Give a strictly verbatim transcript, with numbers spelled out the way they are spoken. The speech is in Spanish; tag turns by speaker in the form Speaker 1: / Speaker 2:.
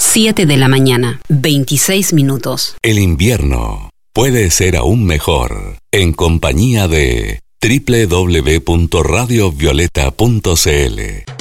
Speaker 1: siete de la mañana, veintiséis minutos.
Speaker 2: El invierno puede ser aún mejor en compañía de doble u doble u doble u punto radio violeta punto c l.